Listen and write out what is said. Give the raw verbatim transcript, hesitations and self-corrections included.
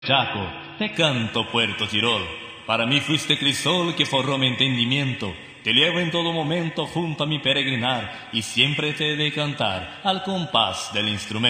Chaco, te canto Puerto Tirol. Para mí fuiste crisol que forró mi entendimiento. Te llevo en todo momento junto a mi peregrinar y siempre te he de cantar al compás del instrumento.